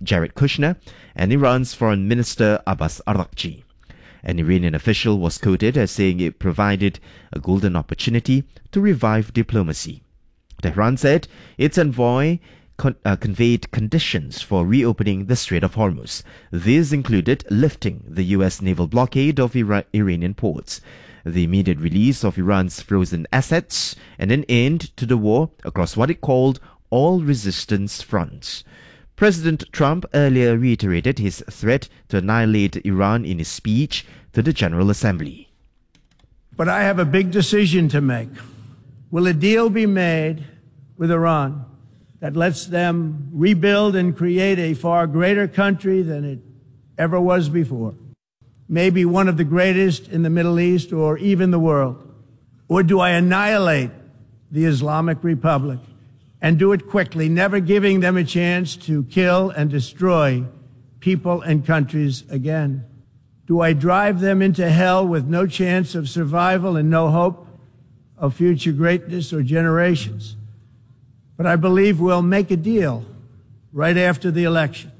Jared Kushner and Iran's Foreign Minister Abbas Araghchi. An Iranian official was quoted as saying it provided a golden opportunity to revive diplomacy. Tehran said its envoy conveyed conditions for reopening the Strait of Hormuz. These included lifting the U.S. naval blockade of Iranian ports, the immediate release of Iran's frozen assets, and an end to the war across what it called all resistance fronts. President Trump earlier reiterated his threat to annihilate Iran in his speech to the General Assembly. But I have a big decision to make. Will a deal be made with Iran that lets them rebuild and create a far greater country than it ever was before? Maybe one of the greatest in the Middle East or even the world? Or do I annihilate the Islamic Republic and do it quickly, never giving them a chance to kill and destroy people and countries again? Do I drive them into hell with no chance of survival and no hope of future greatness or generations? But I believe we'll make a deal right after the election.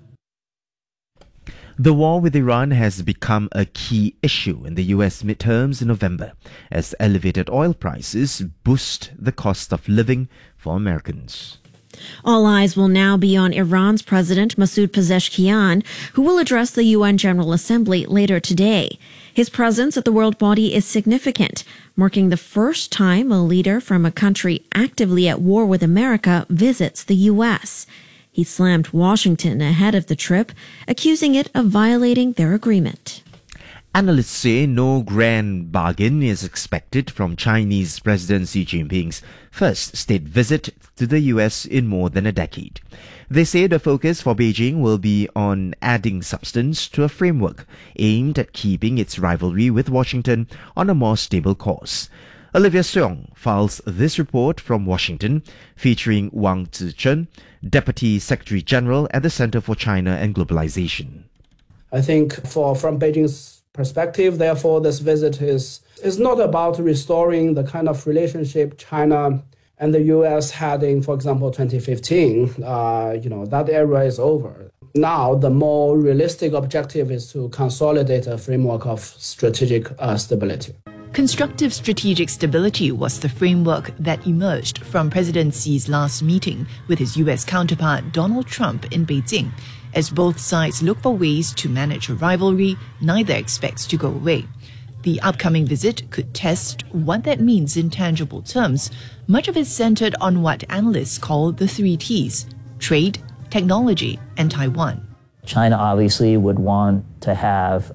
The war with Iran has become a key issue in the U.S. midterms in November, as elevated oil prices boost the cost of living for Americans. All eyes will now be on Iran's President Masoud Pezeshkian, who will address the UN General Assembly later today. His presence at the world body is significant, marking the first time a leader from a country actively at war with America visits the U.S. He slammed Washington ahead of the trip, accusing it of violating their agreement. Analysts say no grand bargain is expected from Chinese President Xi Jinping's first state visit to the U.S. in more than a decade. They say the focus for Beijing will be on adding substance to a framework aimed at keeping its rivalry with Washington on a more stable course. Olivia Seong files this report from Washington, featuring Wang Zichun, Deputy Secretary General at the Center for China and Globalization. I think from Beijing's perspective, therefore, this visit is not about restoring the kind of relationship China and the U.S. had in, for example, 2015. That era is over. Now, the more realistic objective is to consolidate a framework of strategic stability. Constructive strategic stability was the framework that emerged from President Xi's last meeting with his U.S. counterpart Donald Trump in Beijing. As both sides look for ways to manage a rivalry, neither expects to go away. The upcoming visit could test what that means in tangible terms. Much of it centered on what analysts call the 3 Ts: trade, technology, and Taiwan. China obviously would want to have,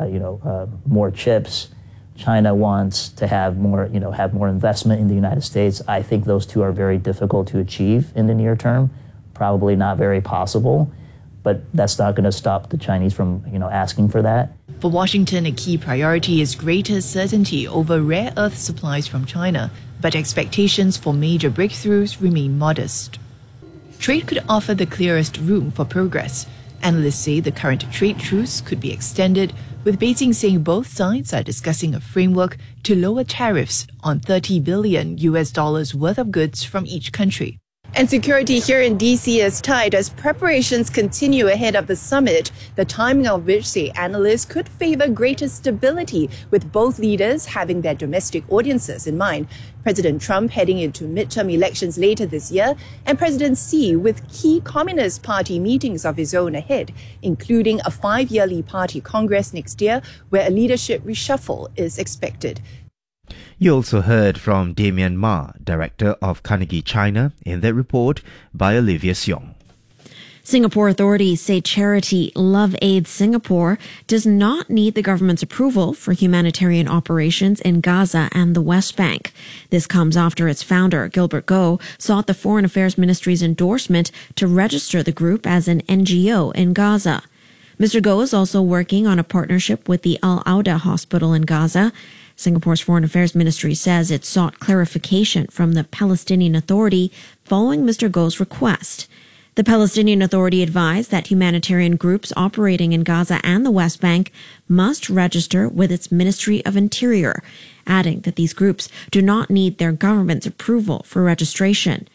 more chips. China wants to have more investment in the United States. I think those two are very difficult to achieve in the near term, probably not very possible. But that's not going to stop the Chinese from, asking for that. For Washington, a key priority is greater certainty over rare earth supplies from China, but expectations for major breakthroughs remain modest. Trade could offer the clearest room for progress. Analysts say the current trade truce could be extended, with Beijing saying both sides are discussing a framework to lower tariffs on $30 billion worth of goods from each country. And security here in D.C. is tight as preparations continue ahead of the summit, the timing of which, say analysts, could favor greater stability, with both leaders having their domestic audiences in mind. President Trump heading into midterm elections later this year, and President Xi with key Communist Party meetings of his own ahead, including a 5-yearly party congress next year, where a leadership reshuffle is expected. You also heard from Damian Ma, Director of Carnegie China, in that report by Olivia Seong. Singapore authorities say charity Love Aid Singapore does not need the government's approval for humanitarian operations in Gaza and the West Bank. This comes after its founder, Gilbert Goh, sought the Foreign Affairs Ministry's endorsement to register the group as an NGO in Gaza. Mr. Goh is also working on a partnership with the Al-Auda Hospital in Gaza. Singapore's Foreign Affairs Ministry says it sought clarification from the Palestinian Authority following Mr. Goh's request. The Palestinian Authority advised that humanitarian groups operating in Gaza and the West Bank must register with its Ministry of Interior, adding that these groups do not need their government's approval for registration.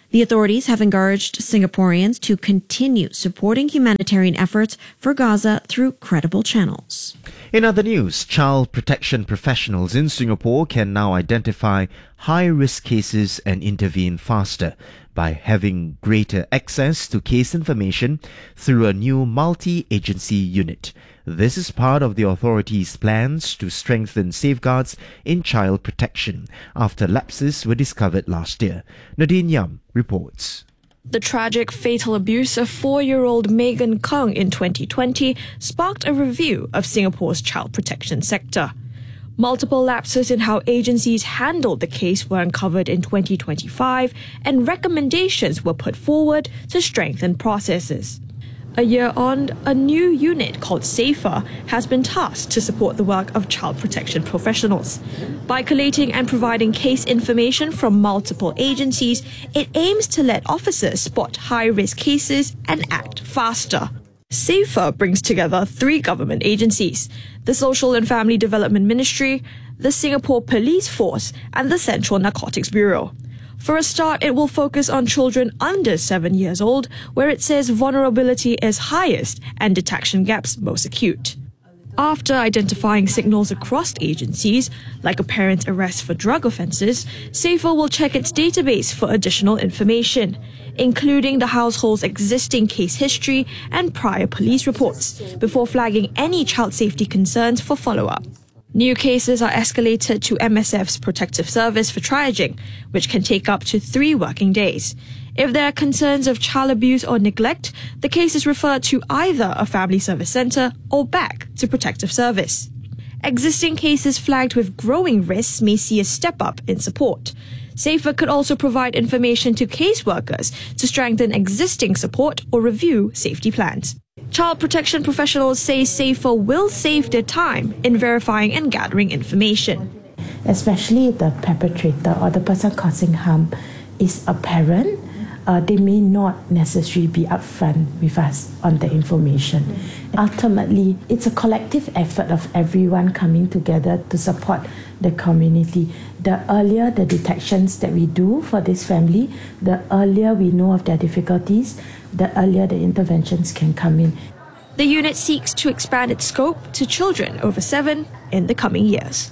The authorities have encouraged Singaporeans to continue supporting humanitarian efforts for Gaza through credible channels. In other news, child protection professionals in Singapore can now identify high-risk cases and intervene faster by having greater access to case information through a new multi-agency unit. This is part of the authorities' plans to strengthen safeguards in child protection after lapses were discovered last year. Nadine Yam reports. The tragic fatal abuse of 4-year-old Megan Kung in 2020 sparked a review of Singapore's child protection sector. Multiple lapses in how agencies handled the case were uncovered in 2025, and recommendations were put forward to strengthen processes. A year on, a new unit called SAFER has been tasked to support the work of child protection professionals. By collating and providing case information from multiple agencies, it aims to let officers spot high-risk cases and act faster. SAFER brings together 3 government agencies: the Social and Family Development Ministry, the Singapore Police Force, and the Central Narcotics Bureau. For a start, it will focus on children under 7 years old, where it says vulnerability is highest and detection gaps most acute. After identifying signals across agencies, like a parent's arrest for drug offences, SAFER will check its database for additional information, including the household's existing case history and prior police reports, before flagging any child safety concerns for follow-up. New cases are escalated to MSF's protective service for triaging, which can take up to 3 working days. If there are concerns of child abuse or neglect, the case is referred to either a family service centre or back to protective service. Existing cases flagged with growing risks may see a step up in support. SAFER could also provide information to caseworkers to strengthen existing support or review safety plans. Child protection professionals say SAFER will save their time in verifying and gathering information. Especially the perpetrator or the person causing harm is a parent, they may not necessarily be upfront with us on the information. Ultimately, it's a collective effort of everyone coming together to support the community. The earlier the detections that we do for this family, the earlier we know of their difficulties, the earlier the interventions can come in. The unit seeks to expand its scope to children over 7 in the coming years.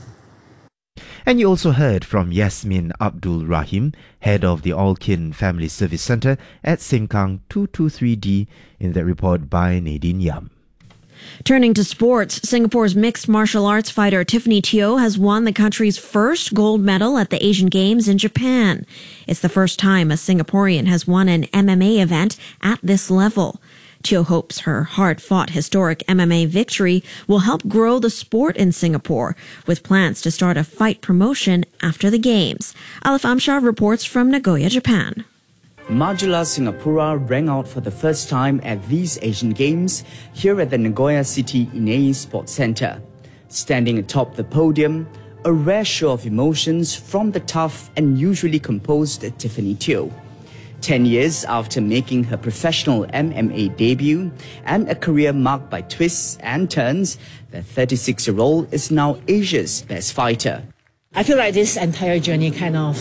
And you also heard from Yasmin Abdul Rahim, head of the Alkin Family Service Centre at Sengkang 223D, in that report by Nadine Yam. Turning to sports, Singapore's mixed martial arts fighter Tiffany Teo has won the country's first gold medal at the Asian Games in Japan. It's the first time a Singaporean has won an MMA event at this level. Teo hopes her hard-fought historic MMA victory will help grow the sport in Singapore, with plans to start a fight promotion after the Games. Alif Amshar reports from Nagoya, Japan. Majula Singapura rang out for the first time at these Asian Games here at the Nagoya City Inei Sports Centre. Standing atop the podium, a rare show of emotions from the tough and usually composed Tiffany Teo. 10 years after making her professional MMA debut and a career marked by twists and turns, the 36-year-old is now Asia's best fighter. I feel like this entire journey kind of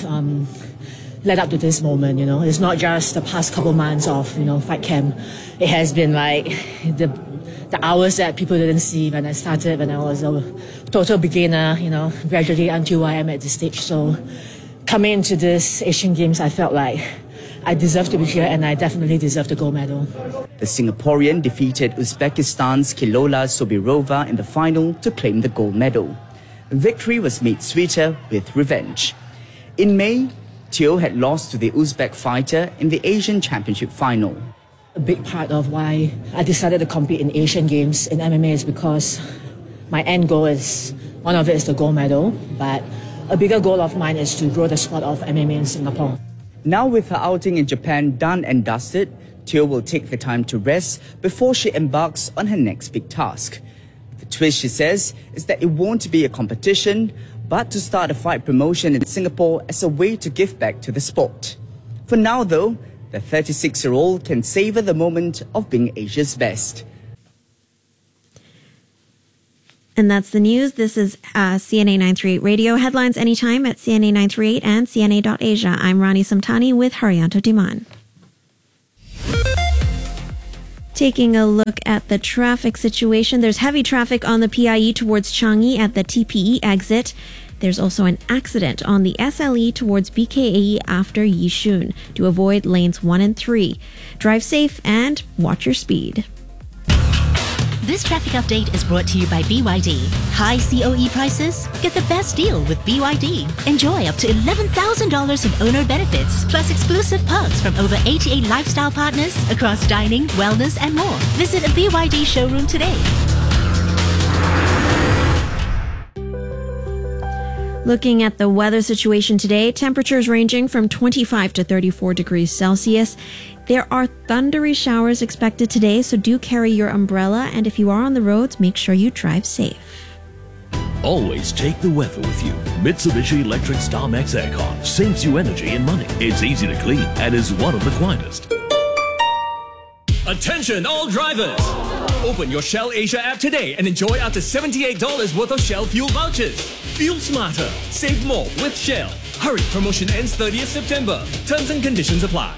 led up to this moment, you know. It's not just the past couple months of, fight camp. It has been like the hours that people didn't see when I started, when I was a total beginner, gradually until I am at this stage. So coming into this Asian Games, I felt like I deserve to be here and I definitely deserve the gold medal. The Singaporean defeated Uzbekistan's Kilola Sobirova in the final to claim the gold medal. Victory was made sweeter with revenge. In May, Teo had lost to the Uzbek fighter in the Asian Championship final. A big part of why I decided to compete in Asian Games in MMA is because my end goal is, one of it is the gold medal, but a bigger goal of mine is to grow the sport of MMA in Singapore. Now with her outing in Japan done and dusted, Teo will take the time to rest before she embarks on her next big task. The twist, she says, is that it won't be a competition, but to start a fight promotion in Singapore as a way to give back to the sport. For now though, the 36-year-old can savour the moment of being Asia's best. And that's the news. This is CNA 938 Radio. Headlines anytime at CNA 938 and CNA.Asia. I'm Rani Samtani with Haryanto Diman. Taking a look at the traffic situation, there's heavy traffic on the PIE towards Changi at the TPE exit. There's also an accident on the SLE towards BKAE after Yishun. To avoid lanes 1 and 3. Drive safe and watch your speed. This traffic update is brought to you by BYD. High COE prices? Get the best deal with BYD. Enjoy up to $11,000 in owner benefits, plus exclusive perks from over 88 lifestyle partners across dining, wellness, and more. Visit a BYD showroom today. Looking at the weather situation today, temperatures ranging from 25 to 34 degrees Celsius. There are thundery showers expected today, so do carry your umbrella. And if you are on the roads, make sure you drive safe. Always take the weather with you. Mitsubishi Electric StarMax Aircon saves you energy and money. It's easy to clean and is one of the quietest. Attention all drivers! Open your Shell Asia app today and enjoy up to $78 worth of Shell fuel vouchers. Fuel smarter, save more with Shell. Hurry, promotion ends 30th September. Terms and conditions apply.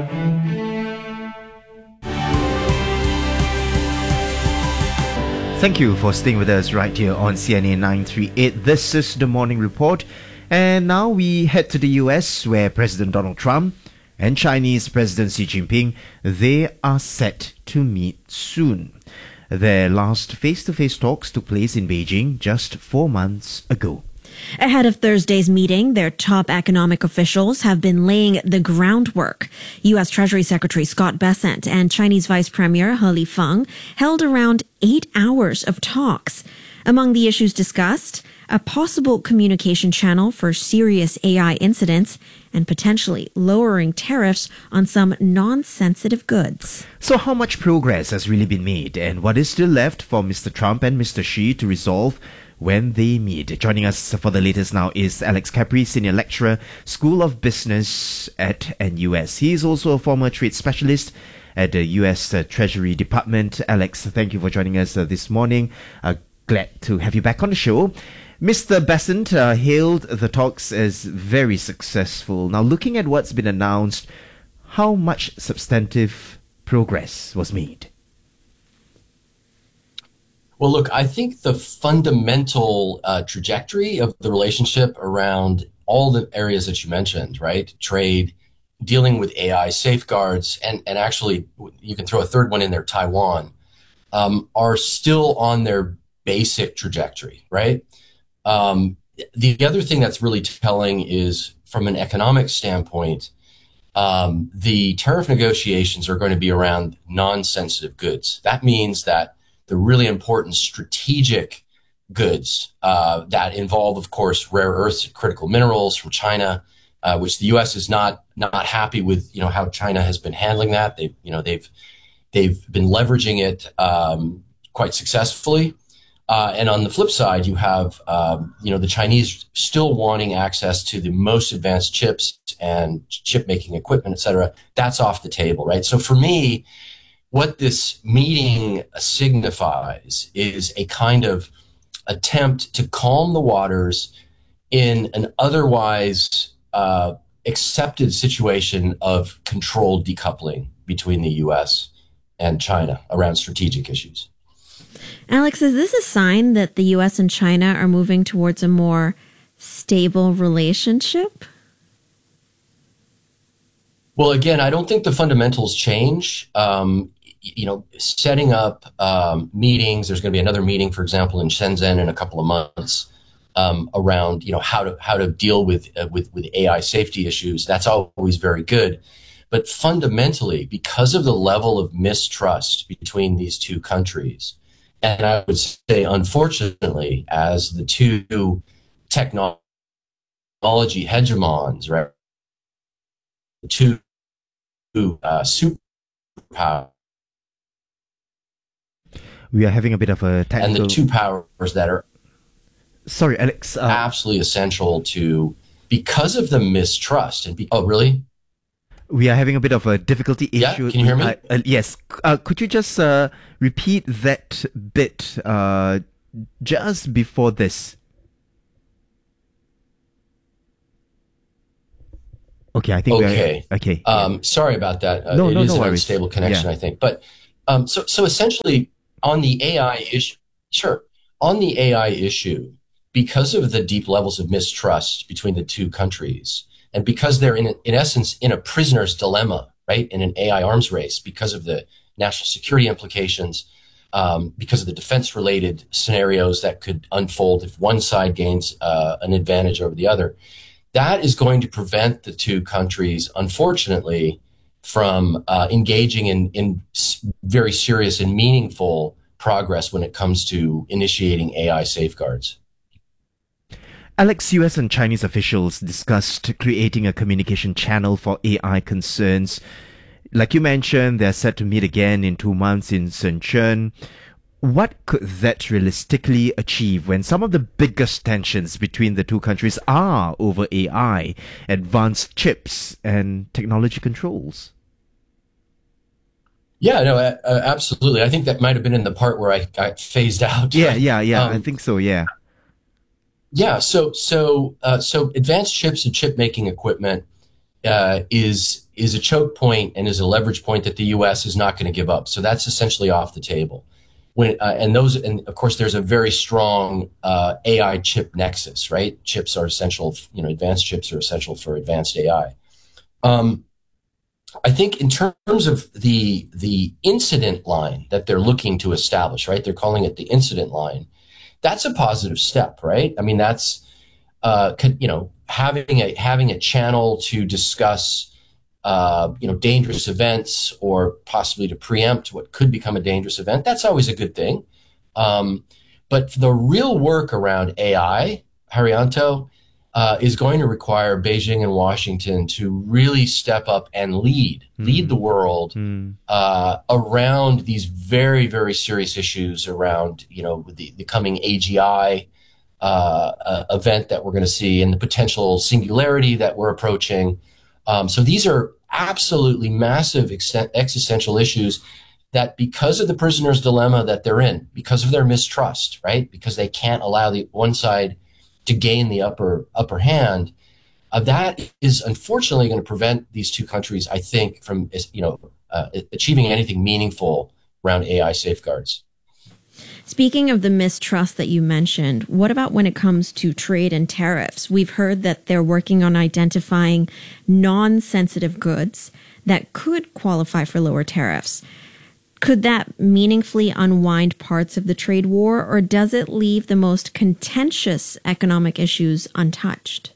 Thank you for staying with us right here on CNA 938. This is the Morning Report. And now we head to the US, where President Donald Trump and Chinese President Xi Jinping, they are set to meet soon. Their last face-to-face talks took place in Beijing just 4 months ago. Ahead of Thursday's meeting, their top economic officials have been laying the groundwork. U.S. Treasury Secretary Scott Bessent and Chinese Vice Premier He Lifeng held around 8 hours of talks. Among the issues discussed, a possible communication channel for serious AI incidents and potentially lowering tariffs on some non-sensitive goods. So how much progress has really been made, and what is still left for Mr. Trump and Mr. Xi to resolve when they meet? Joining us for the latest now is Alex Capri, Senior Lecturer, School of Business at NUS. He is also a former trade specialist at the U.S. Treasury Department. Alex, thank you for joining us this morning. Glad to have you back on the show. Mr. Bessent hailed the talks as very successful. Now, looking at what's been announced, how much substantive progress was made? Well, look, I think the fundamental trajectory of the relationship around all the areas that you mentioned, right? Trade, dealing with AI safeguards, and actually, you can throw a third one in there, Taiwan, are still on their basic trajectory, right? The other thing that's really telling is, from an economic standpoint, the tariff negotiations are going to be around non-sensitive goods. That means that the really important strategic goods that involve, of course, rare earths, critical minerals from China, which the U.S. is not happy with, how China has been handling that. They've been leveraging it quite successfully. And on the flip side, you have, the Chinese still wanting access to the most advanced chips and chip making equipment, et cetera. That's off the table, right? So for me, what this meeting signifies is a kind of attempt to calm the waters in an otherwise accepted situation of controlled decoupling between the U.S. and China around strategic issues. Alex, is this a sign that the U.S. and China are moving towards a more stable relationship? Well, again, I don't think the fundamentals change. Setting up meetings, there's going to be another meeting, for example, in Shenzhen in a couple of months around, how to deal with AI safety issues. That's always very good. But fundamentally, because of the level of mistrust between these two countries, and I would say, unfortunately, as the two technology hegemons, right, the two superpowers, we are having a bit of a technical... And the two powers that are... Sorry, Alex. Absolutely essential to... Because of the mistrust. Oh, really? We are having a bit of a difficulty issue. Yeah, can you hear me? Yes. Could you just repeat that bit just before this. Okay, I think okay. Okay. Sorry about that. No it is an worries. unstable connection, I think. But so essentially, on the AI issue, on the AI issue, because of the deep levels of mistrust between the two countries, and because they're in essence in a prisoner's dilemma, right, in an AI arms race, because of the national security implications, because of the defense-related scenarios that could unfold if one side gains an advantage over the other. That is going to prevent the two countries, unfortunately, from engaging in very serious and meaningful progress when it comes to initiating AI safeguards. Alex, US and Chinese officials discussed creating a communication channel for AI concerns. Like you mentioned, they're set to meet again in 2 months in Shenzhen. What could that realistically achieve when some of the biggest tensions between the two countries are over AI, advanced chips, and technology controls? Yeah, no, absolutely. I think that might have been in the part where I phased out. Yeah. I think so. Yeah. Yeah. So advanced chips and chip making equipment is a choke point and is a leverage point that the U.S. is not going to give up. So that's essentially off the table. And of course, there's a very strong AI chip nexus, right? Chips are essential. Advanced chips are essential for advanced AI. I think in terms of the incident line that they're looking to establish, right? They're calling it the incident line. That's a positive step, right? I mean, that's having a channel to discuss dangerous events or possibly to preempt what could become a dangerous event. That's always a good thing. But the real work around AI, Haryanto, is going to require Beijing and Washington to really step up and lead the world around these very, very serious issues around, the coming AGI event that we're going to see and the potential singularity that we're approaching. So these are absolutely massive existential issues that, because of the prisoner's dilemma that they're in, because of their mistrust, right? Because they can't allow the one side to gain the upper hand, that is unfortunately going to prevent these two countries, I think, from achieving anything meaningful around AI safeguards. Speaking of the mistrust that you mentioned, what about when it comes to trade and tariffs? We've heard that they're working on identifying non-sensitive goods that could qualify for lower tariffs. Could that meaningfully unwind parts of the trade war, or does it leave the most contentious economic issues untouched?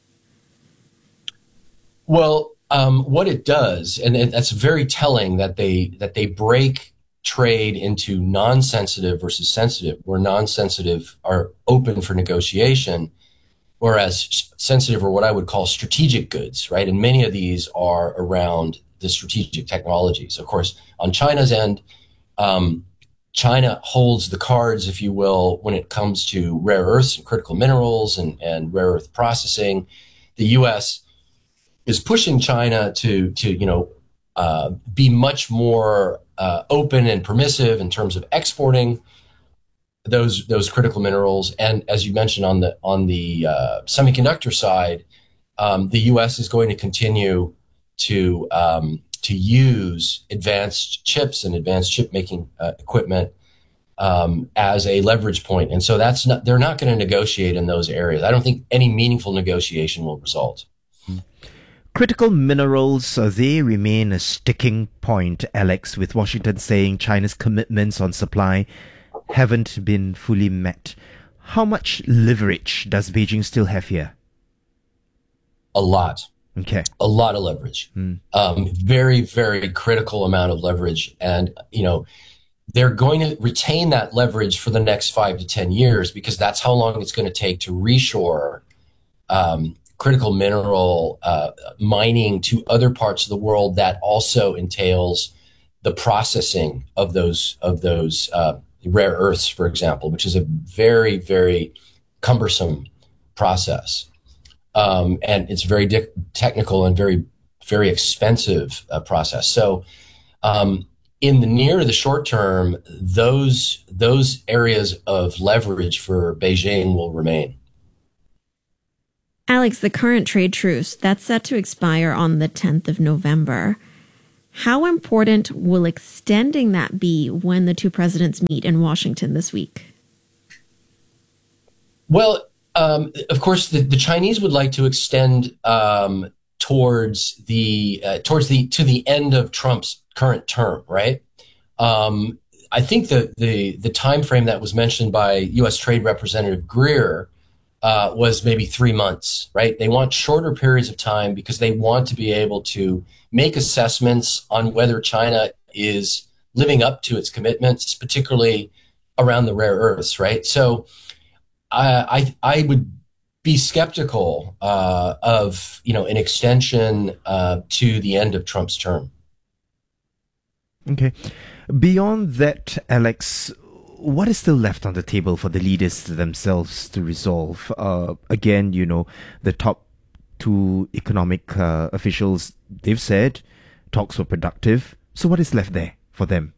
Well, what it does, and that's very telling that they break trade into non-sensitive versus sensitive, where non-sensitive are open for negotiation, whereas sensitive are what I would call strategic goods, right? And many of these are around the strategic technologies. Of course, on China's end, China holds the cards, if you will, when it comes to rare earths and critical minerals and rare earth processing. The U.S. is pushing China to be much more open and permissive in terms of exporting those critical minerals. And as you mentioned, on the semiconductor side, the U.S. is going to continue to use advanced chips and advanced chip making equipment as a leverage point. And so they're not going to negotiate in those areas. I don't think any meaningful negotiation will result. Critical minerals, they remain a sticking point, Alex, with Washington saying China's commitments on supply haven't been fully met. How much leverage does Beijing still have here? A lot. Okay. A lot of leverage. Very, very critical amount of leverage. And, they're going to retain that leverage for the next 5 to 10 years because that's how long it's going to take to reshore critical mineral mining to other parts of the world that also entails the processing of those rare earths, for example, which is a very, very cumbersome process. And it's very technical and very, very expensive process. So in the near to the short term, those areas of leverage for Beijing will remain. Alex, the current trade truce, that's set to expire on the 10th of November. How important will extending that be when the two presidents meet in Washington this week? Well, of course, the Chinese would like to extend towards the end of Trump's current term, right? I think the time frame that was mentioned by U.S. Trade Representative Greer was maybe 3 months, right? They want shorter periods of time because they want to be able to make assessments on whether China is living up to its commitments, particularly around the rare earths, right? So I would be skeptical of an extension to the end of Trump's term. Okay. Beyond that, Alex, what is still left on the table for the leaders themselves to resolve? Again, the top two economic officials, they've said talks were productive. So what is left there for them?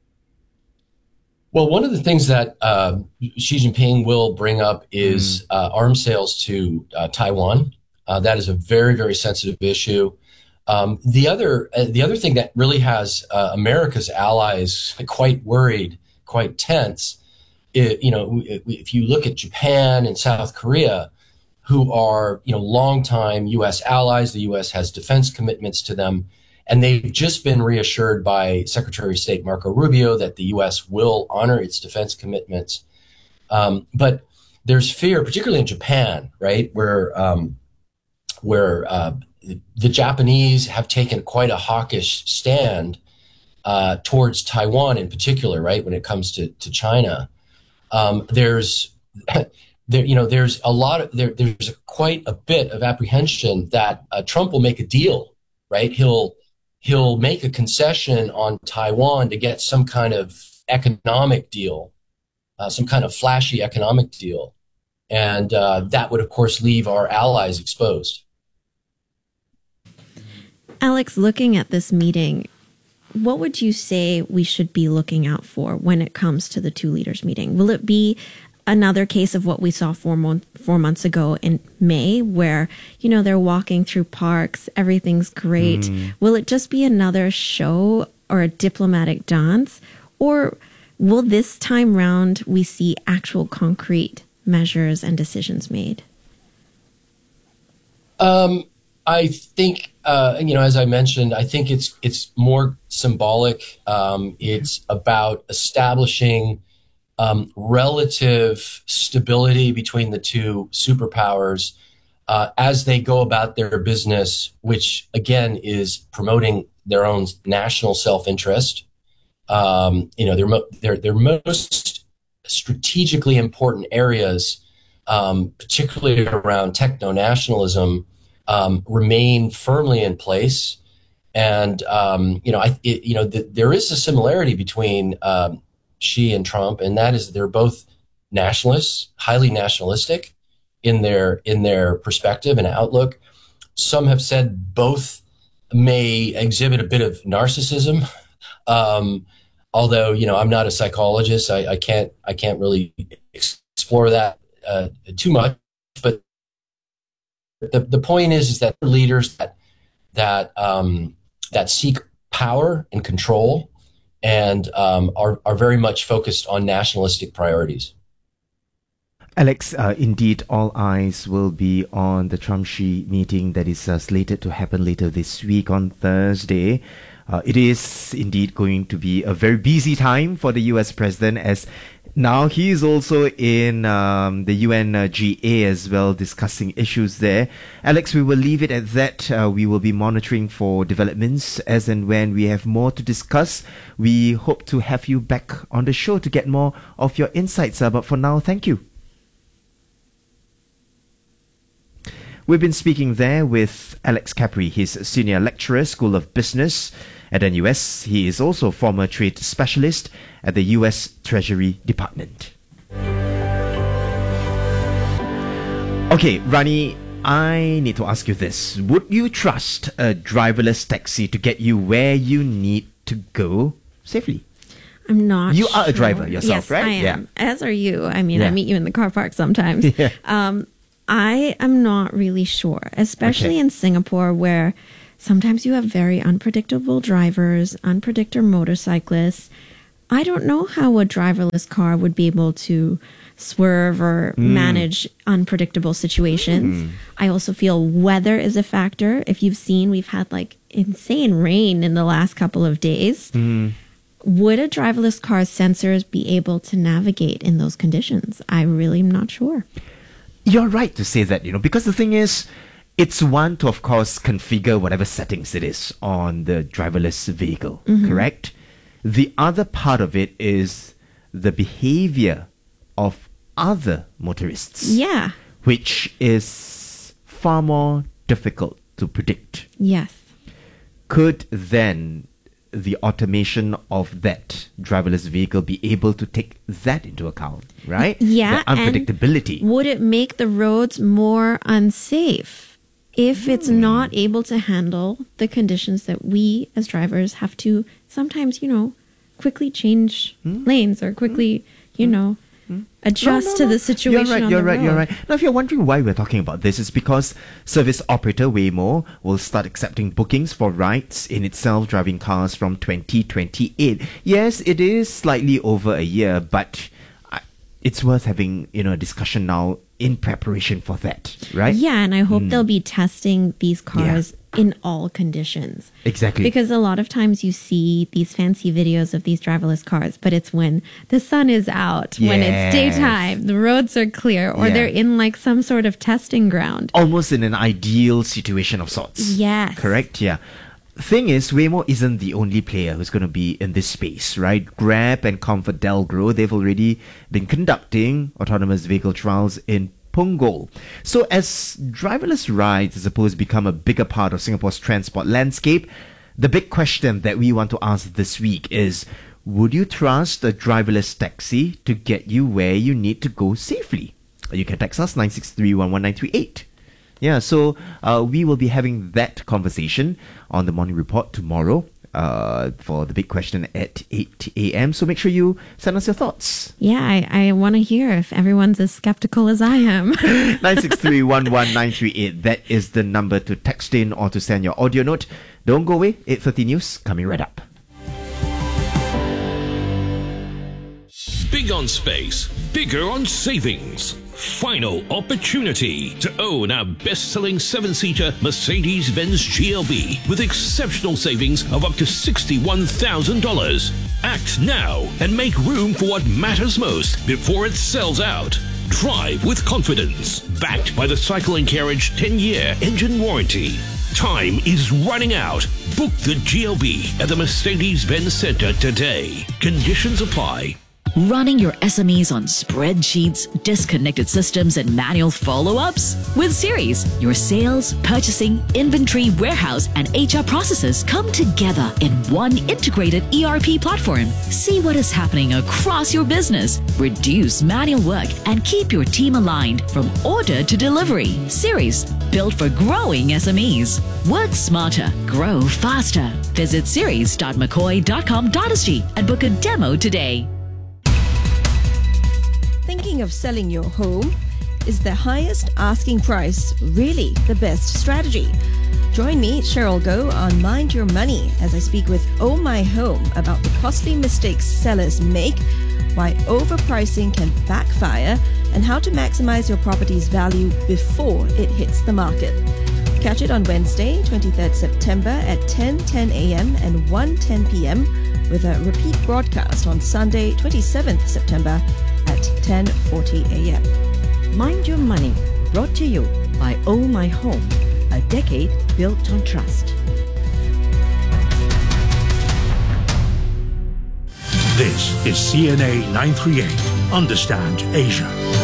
Well, one of the things that Xi Jinping will bring up is arms sales to Taiwan. That is a very, very sensitive issue. The other thing that really has America's allies quite worried, quite tense, if you look at Japan and South Korea, who are longtime U.S. allies, the U.S. has defense commitments to them, and they've just been reassured by Secretary of State Marco Rubio that the U.S. will honor its defense commitments. But there's fear, particularly in Japan, right, where the Japanese have taken quite a hawkish stand towards Taiwan in particular, right, when it comes to China. There's quite a bit of apprehension that Trump will make a deal, right? He'll make a concession on Taiwan to get some kind of economic deal, some kind of flashy economic deal. And that would, of course, leave our allies exposed. Alex, looking at this meeting, what would you say we should be looking out for when it comes to the two leaders meeting? Will it be another case of what we saw 4 months ago in May, where, they're walking through parks, everything's great? Will it just be another show or a diplomatic dance? Or will this time round we see actual concrete measures and decisions made? I think, as I mentioned, I think it's more symbolic. It's about establishing relative stability between the two superpowers as they go about their business, which again is promoting their own national self-interest. Their most strategically important areas, particularly around techno-nationalism, remain firmly in place. And there is a similarity between Xi and Trump, and that is they're both nationalists, highly nationalistic in their perspective and outlook. Some have said both may exhibit a bit of narcissism. Although, I'm not a psychologist, I can't really explore that too much. But the point is that leaders that seek power and control and are very much focused on nationalistic priorities. Alex, indeed, all eyes will be on the Trump-Xi meeting that is slated to happen later this week on Thursday. It is indeed going to be a very busy time for the US president, as now he is also in the UNGA as well, discussing issues there. Alex, we will leave it at that. We will be monitoring for developments as and when we have more to discuss. We hope to have you back on the show to get more of your insights. But for now, thank you. We've been speaking there with Alex Capri. He's a senior lecturer, School of Business at NUS. He is also former trade specialist at the US Treasury Department. Okay, Rani, I need to ask you this. Would you trust a driverless taxi to get you where you need to go? safely? I'm not You are a sure. driver yourself, yes, right? I am. Yeah. As are you. I mean, I Yeah. meet you in the car park sometimes. Yeah. I am not really sure, especially in Singapore, where sometimes you have very unpredictable drivers, unpredictable motorcyclists. I don't know how a driverless car would be able to swerve or manage unpredictable situations. I also feel weather is a factor. If you've seen, we've had like insane rain in the last couple of days. Would a driverless car's sensors be able to navigate in those conditions? I really am not sure. You're right to say that, because the thing is, it's one to, of course, configure whatever settings it is on the driverless vehicle, correct? The other part of it is the behavior of other motorists. Yeah. Which is far more difficult to predict. Yes. Could then the automation of that driverless vehicle be able to take that into account, right? Yeah. The unpredictability. And would it make the roads more unsafe if it's not able to handle the conditions that we as drivers have to sometimes, quickly change lanes or quickly, adjust to the situation on the road. You're right. Now, if you're wondering why we're talking about this, it's because service operator Waymo will start accepting bookings for rides in its self-driving cars from 2028. Yes, it is slightly over a year, but it's worth having, a discussion now in preparation for that, right? Yeah, and I hope they'll be testing these cars in all conditions. Exactly. Because a lot of times you see these fancy videos of these driverless cars, but it's when the sun is out, when it's daytime, the roads are clear, or they're in like some sort of testing ground. Almost in an ideal situation of sorts. Yes. Correct, yeah. Thing is, Waymo isn't the only player who's going to be in this space, right? Grab and ComfortDelGro, they've already been conducting autonomous vehicle trials in Punggol. So as driverless rides, I suppose, become a bigger part of Singapore's transport landscape, the big question that we want to ask this week is, would you trust a driverless taxi to get you where you need to go safely? You can text us 963-11938. Yeah, so we will be having that conversation on the Morning Report tomorrow for the big question at 8 a.m. So make sure you send us your thoughts. Yeah, I want to hear if everyone's as skeptical as I am. 963-11938. That is the number to text in or to send your audio note. Don't go away. 8:30 News coming right up. Big on space, bigger on savings. Final opportunity to own our best-selling 7-seater Mercedes-Benz GLB with exceptional savings of up to $61,000. Act now and make room for what matters most before it sells out. Drive with confidence, backed by the Cycle & Carriage 10-year engine warranty. Time is running out. Book the GLB at the Mercedes-Benz Center today. Conditions apply. Running your SMEs on spreadsheets, disconnected systems, and manual follow-ups? With Series, your sales, purchasing, inventory, warehouse, and HR processes come together in one integrated ERP platform. See what is happening across your business, reduce manual work, and keep your team aligned from order to delivery. Series, built for growing SMEs. Work smarter, grow faster. Visit series.mccoy.com.sg and book a demo today. Thinking of selling your home? Is the highest asking price really the best strategy? Join me, Cheryl Go, on Mind Your Money as I speak with Oh My Home about the costly mistakes sellers make, why overpricing can backfire, and how to maximize your property's value before it hits the market. Catch it on Wednesday, 23rd September at 10:10 a.m. and 1:10 p.m. with a repeat broadcast on Sunday, 27th September at 10:40 a.m. Mind Your Money, brought to you by Oh My Home, a decade built on trust. This is CNA 938. Understand Asia.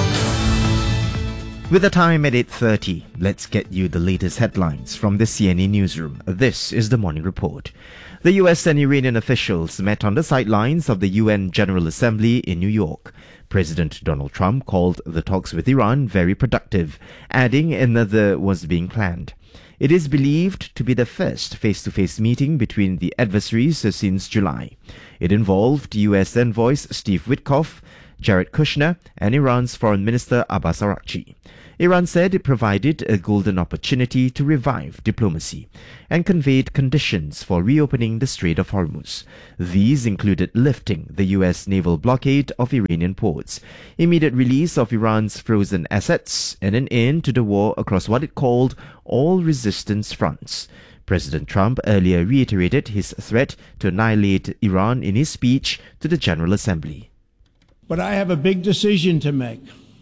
With the time at 8:30, let's get you the latest headlines from the CNA newsroom. This is the Morning Report. The US and Iranian officials met on the sidelines of the UN General Assembly in New York. President Donald Trump called the talks with Iran very productive, adding another was being planned. It is believed to be the first face-to-face meeting between the adversaries since July. It involved U.S. envoys Steve Witkoff, Jared Kushner, and Iran's Foreign Minister Abbas Araghchi. Iran said it provided a golden opportunity to revive diplomacy and conveyed conditions for reopening the Strait of Hormuz. These included lifting the U.S. naval blockade of Iranian ports, immediate release of Iran's frozen assets, and an end to the war across what it called all resistance fronts. President Trump earlier reiterated his threat to annihilate Iran in his speech to the General Assembly. But I have a big decision to make.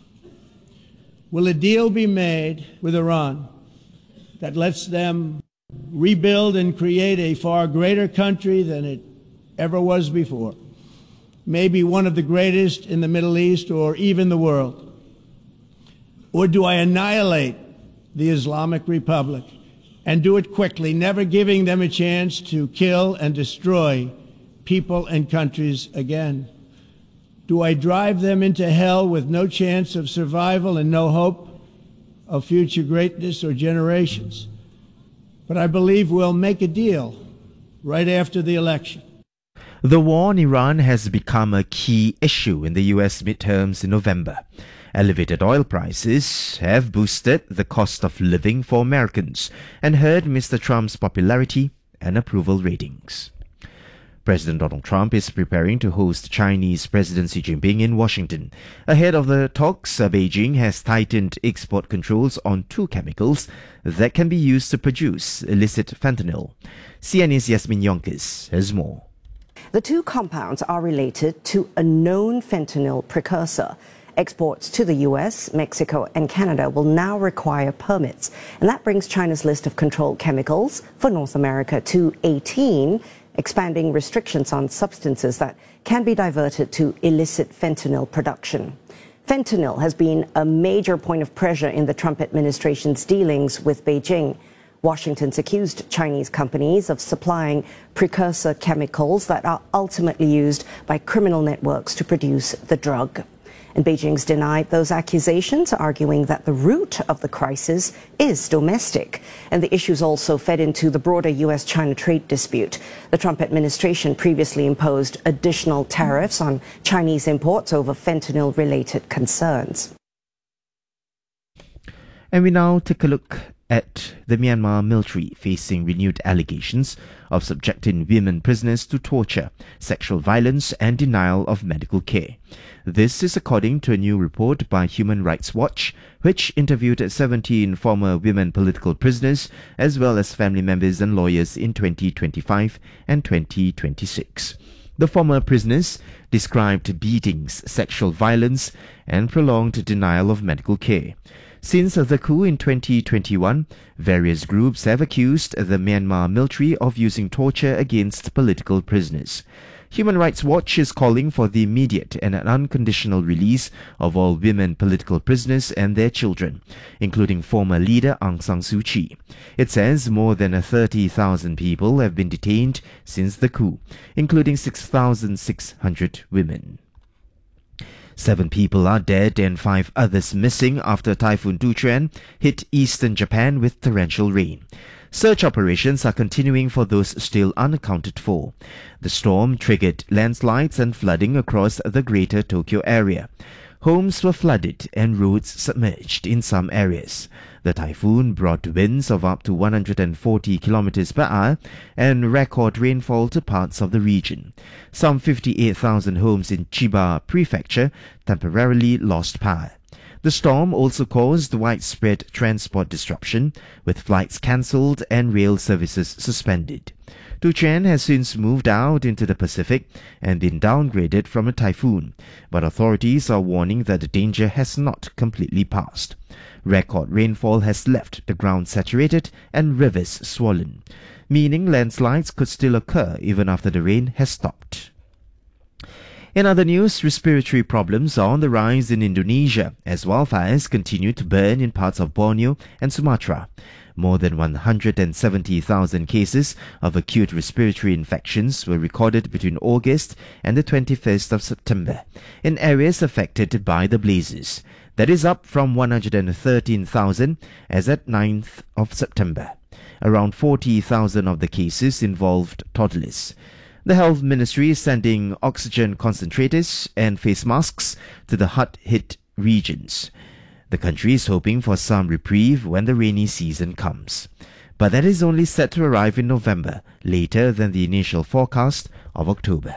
Will a deal be made with Iran that lets them rebuild and create a far greater country than it ever was before? Maybe one of the greatest in the Middle East or even the world? Or do I annihilate the Islamic Republic and do it quickly, never giving them a chance to kill and destroy people and countries again? Do I drive them into hell with no chance of survival and no hope of future greatness or generations? But I believe we'll make a deal right after the election. The war in Iran has become a key issue in the U.S. midterms in November. Elevated oil prices have boosted the cost of living for Americans and hurt Mr. Trump's popularity and approval ratings. President Donald Trump is preparing to host Chinese President Xi Jinping in Washington. Ahead of the talks, Beijing has tightened export controls on two chemicals that can be used to produce illicit fentanyl. CNN's Yasmin Yonkis has more. The two compounds are related to a known fentanyl precursor. Exports to the US, Mexico and Canada will now require permits, and that brings China's list of controlled chemicals for North America to 18, expanding restrictions on substances that can be diverted to illicit fentanyl production. Fentanyl has been a major point of pressure in the Trump administration's dealings with Beijing. Washington's accused Chinese companies of supplying precursor chemicals that are ultimately used by criminal networks to produce the drug. And Beijing's denied those accusations, arguing that the root of the crisis is domestic. And the issues also fed into the broader U.S.-China trade dispute. The Trump administration previously imposed additional tariffs on Chinese imports over fentanyl-related concerns. And we now take a look at the Myanmar military facing renewed allegations of subjecting women prisoners to torture, sexual violence and denial of medical care. This is according to a new report by Human Rights Watch, which interviewed 17 former women political prisoners as well as family members and lawyers in 2025 and 2026. The former prisoners described beatings, sexual violence and prolonged denial of medical care. Since the coup in 2021, various groups have accused the Myanmar military of using torture against political prisoners. Human Rights Watch is calling for the immediate and unconditional release of all women political prisoners and their children, including former leader Aung San Suu Kyi. It says more than 30,000 people have been detained since the coup, including 6,600 women. 7 people are dead and 5 others missing after Typhoon Duquan hit eastern Japan with torrential rain. Search operations are continuing for those still unaccounted for. The storm triggered landslides and flooding across the greater Tokyo area. Homes were flooded and roads submerged in some areas. The typhoon brought winds of up to 140 kilometers per hour and record rainfall to parts of the region. Some 58,000 homes in Chiba Prefecture temporarily lost power. The storm also caused widespread transport disruption, with flights cancelled and rail services suspended. Duquan has since moved out into the Pacific and been downgraded from a typhoon, but authorities are warning that the danger has not completely passed. Record rainfall has left the ground saturated and rivers swollen, meaning landslides could still occur even after the rain has stopped. In other news, respiratory problems are on the rise in Indonesia as wildfires continue to burn in parts of Borneo and Sumatra. More than 170,000 cases of acute respiratory infections were recorded between August and the 21st of September in areas affected by the blazes. That is up from 113,000 as at 9th of September. Around 40,000 of the cases involved toddlers. The Health Ministry is sending oxygen concentrators and face masks to the hard-hit regions. The country is hoping for some reprieve when the rainy season comes. But that is only set to arrive in November, later than the initial forecast of October.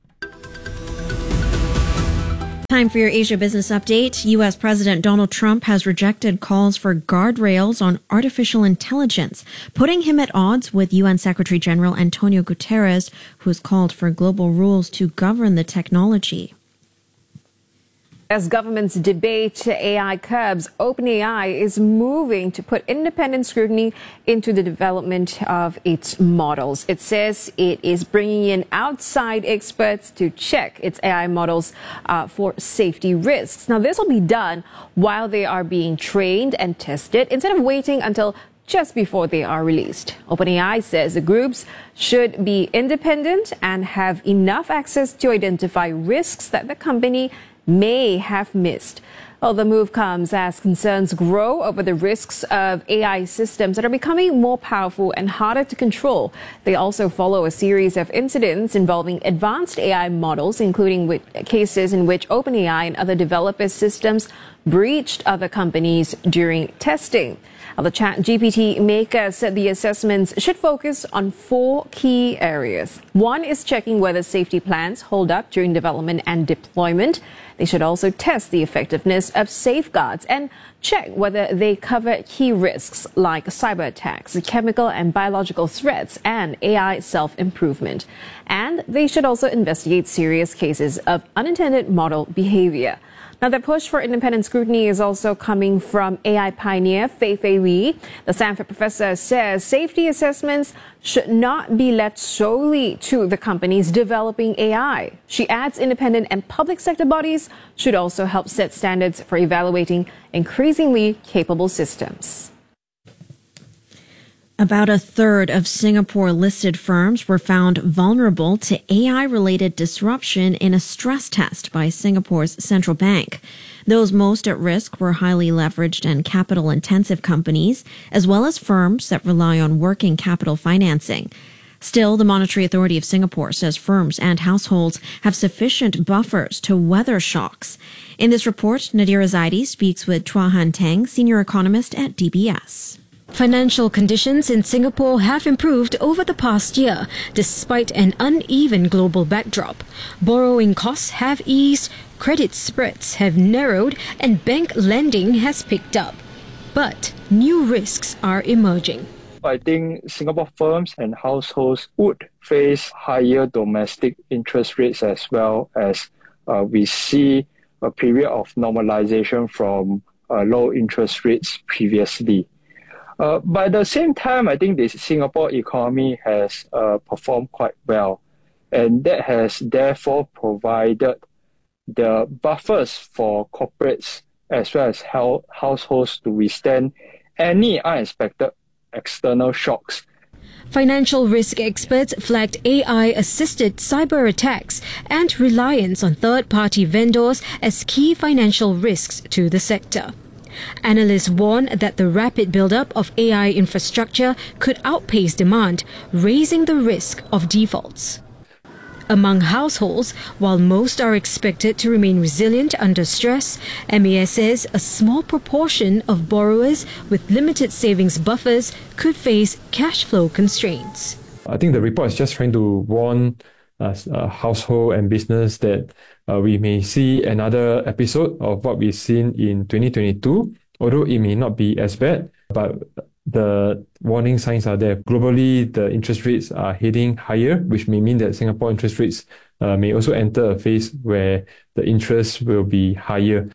Time for your Asia Business Update. U.S. President Donald Trump has rejected calls for guardrails on artificial intelligence, putting him at odds with UN Secretary General Antonio Guterres, who has called for global rules to govern the technology. As governments debate AI curbs, OpenAI is moving to put independent scrutiny into the development of its models. It says it is bringing in outside experts to check its AI models for safety risks. Now, this will be done while they are being trained and tested instead of waiting until just before they are released. OpenAI says the groups should be independent and have enough access to identify risks that the company may have missed. Well, the move comes as concerns grow over the risks of AI systems that are becoming more powerful and harder to control. They also follow a series of incidents involving advanced AI models, including with cases in which OpenAI and other developers' systems breached other companies during testing. The ChatGPT maker said the assessments should focus on 4 key areas. One is checking whether safety plans hold up during development and deployment. They should also test the effectiveness of safeguards and check whether they cover key risks like cyber attacks, chemical and biological threats, and AI self-improvement. And they should also investigate serious cases of unintended model behavior. Now, the push for independent scrutiny is also coming from AI pioneer Fei-Fei Li. The Stanford professor says safety assessments should not be left solely to the companies developing AI. She adds independent and public sector bodies should also help set standards for evaluating increasingly capable systems. About a third of Singapore-listed firms were found vulnerable to AI-related disruption in a stress test by Singapore's central bank. Those most at risk were highly leveraged and capital-intensive companies, as well as firms that rely on working capital financing. Still, the Monetary Authority of Singapore says firms and households have sufficient buffers to weather shocks. In this report, Nadira Zaidi speaks with Chua Han Teng, senior economist at DBS. Financial conditions in Singapore have improved over the past year, despite an uneven global backdrop. Borrowing costs have eased, credit spreads have narrowed, and bank lending has picked up. But new risks are emerging. I think Singapore firms and households would face higher domestic interest rates as well as we see a period of normalization from low interest rates previously. But at the same time, I think the Singapore economy has performed quite well, and that has therefore provided the buffers for corporates as well as households to withstand any unexpected external shocks. Financial risk experts flagged AI-assisted cyber attacks and reliance on third-party vendors as key financial risks to the sector. Analysts warn that the rapid build-up of AI infrastructure could outpace demand, raising the risk of defaults. Among households, while most are expected to remain resilient under stress, MAS says a small proportion of borrowers with limited savings buffers could face cash flow constraints. I think the report is just trying to warn household and business that we may see another episode of what we've seen in 2022, although it may not be as bad, but the warning signs are there. Globally, the interest rates are heading higher, which may mean that Singapore interest rates may also enter a phase where the interest will be higher.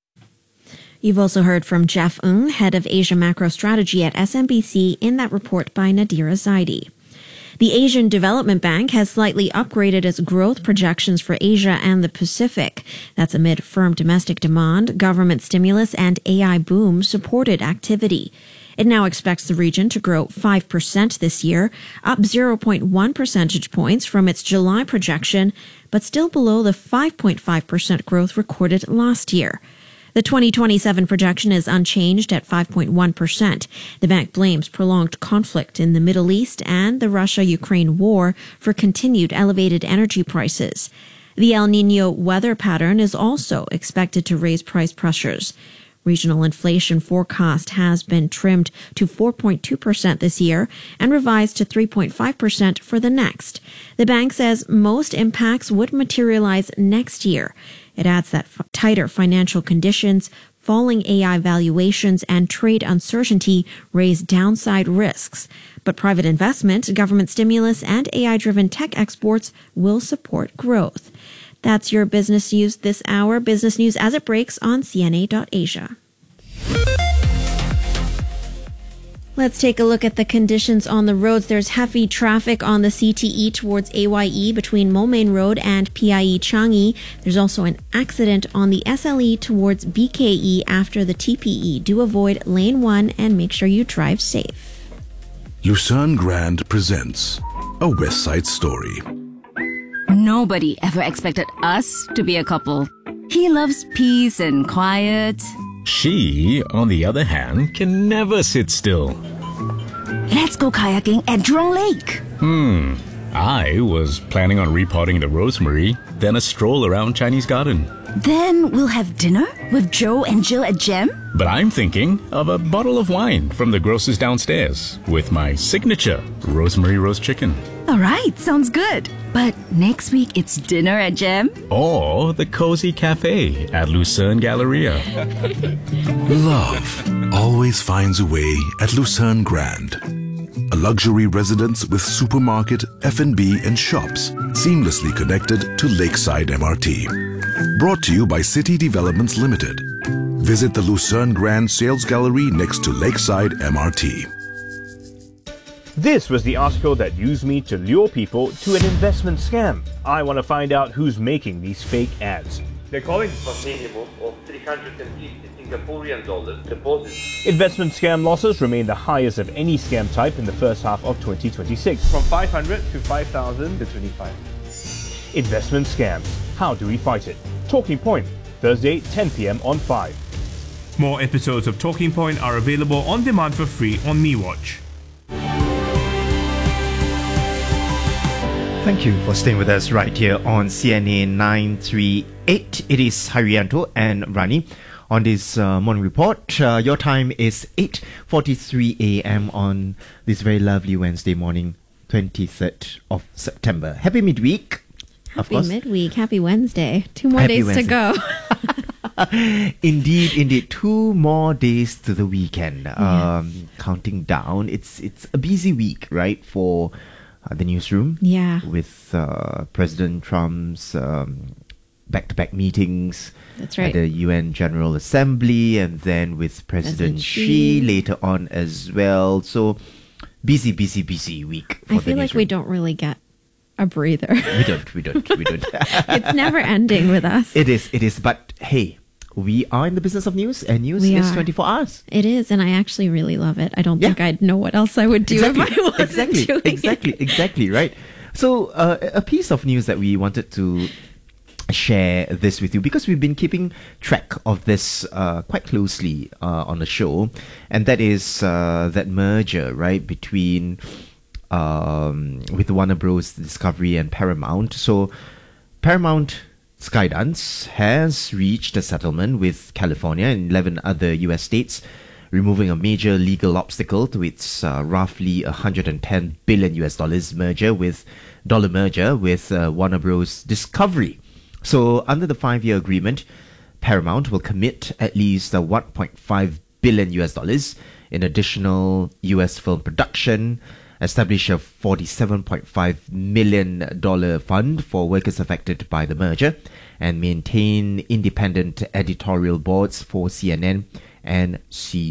You've also heard from Jeff Ng, head of Asia Macro Strategy at SMBC, in that report by Nadira Zaidi. The Asian Development Bank has slightly upgraded its growth projections for Asia and the Pacific. That's amid firm domestic demand, government stimulus, and AI boom supported activity. It now expects the region to grow 5% this year, up 0.1 percentage points from its July projection, but still below the 5.5% growth recorded last year. The 2027 projection is unchanged at 5.1%. The bank blames prolonged conflict in the Middle East and the Russia-Ukraine war for continued elevated energy prices. The El Niño weather pattern is also expected to raise price pressures. Regional inflation forecast has been trimmed to 4.2% this year and revised to 3.5% for the next. The bank says most impacts would materialize next year. It adds that tighter financial conditions, falling AI valuations, and trade uncertainty raise downside risks. But private investment, government stimulus, and AI-driven tech exports will support growth. That's your business news this hour. Business news as it breaks on CNA.Asia. Let's take a look at the conditions on the roads. There's heavy traffic on the CTE towards AYE between Moulmein Road and PIE Changi. There's also an accident on the SLE towards BKE after the TPE. Do avoid lane 1 and make sure you drive safe. Lucerne Grand presents a West Side Story. Nobody ever expected us to be a couple. He loves peace and quiet. She, on the other hand, can never sit still. Let's go kayaking at Jurong Lake. I was planning on repotting the rosemary, then a stroll around Chinese Garden. Then we'll have dinner with Joe and Jill at Gem. But I'm thinking of a bottle of wine from the grocer's downstairs with my signature rosemary roast chicken. All right, sounds good. But next week it's dinner at Gem. Or the cozy cafe at Lucerne Galleria. Love always finds a way at Lucerne Grand. A luxury residence with supermarket, F&B and shops seamlessly connected to Lakeside MRT. Brought to you by City Developments Limited. Visit the Lucerne Grand Sales Gallery next to Lakeside MRT. This was the article that used me to lure people to an investment scam. I want to find out who's making these fake ads. They're calling for a minimum of 350 Singaporean dollars deposit. Investment scam losses remain the highest of any scam type in the first half of 2026, from 500 to 5,000 to 25. Investment scams. How do we fight it? Talking Point, Thursday, 10 p.m. on 5. More episodes of Talking Point are available on demand for free on MeWatch. Thank you for staying with us right here on CNA 938. It is Haryanto and Rani on this morning report. Your time is 8:43 a.m. on this very lovely Wednesday morning, 23rd of September. Happy midweek. Happy midweek. Happy Wednesday. 2 more days to go. Indeed. 2 more days to the weekend. Counting down. It's a busy week, right, for the newsroom. Yeah. With President Trump's back-to-back meetings. That's right. At the UN General Assembly, and then with President Xi later on as well. So busy week for I feel like we don't really get a breather. We don't. It's never ending with us. It is. But hey, we are in the business of news, and news is 24 hours. It is, and I actually really love it. I don't think I'd know what else I would do if I wasn't doing it. Exactly, right. So a piece of news that we wanted to share this with you, because we've been keeping track of this quite closely on the show, and that is that merger, right, between with Warner Bros. Discovery and Paramount. So Paramount Skydance has reached a settlement with California and 11 other US states, removing a major legal obstacle to its roughly $110 billion merger with Warner Bros. Discovery. So under the 5-year agreement, Paramount will commit at least $1.5 billion in additional US film production, establish a $47.5 million fund for workers affected by the merger, and maintain independent editorial boards for CNN and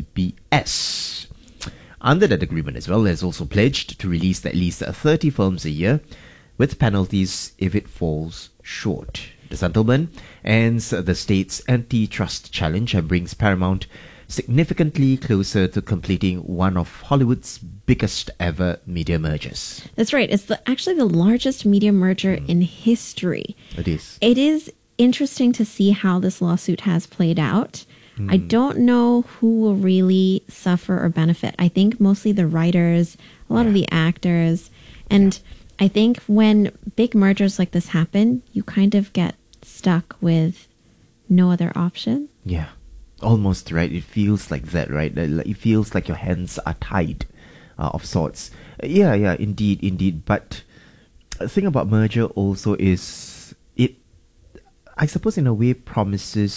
CBS. Under that agreement as well, there's also pledged to release at least 30 films a year, with penalties if it falls short. The settlement ends the state's antitrust challenge and brings Paramount significantly closer to completing one of Hollywood's biggest ever media mergers. That's right. It's actually the largest media merger in history. It is. It is interesting to see how this lawsuit has played out. I don't know who will really suffer or benefit. I think mostly the writers, a lot of the actors. And I think when big mergers like this happen, you kind of get stuck with no other option. Yeah, almost, right? It feels like that, right? It feels like your hands are tied of sorts. Yeah, indeed. But the thing about merger also is I suppose in a way promises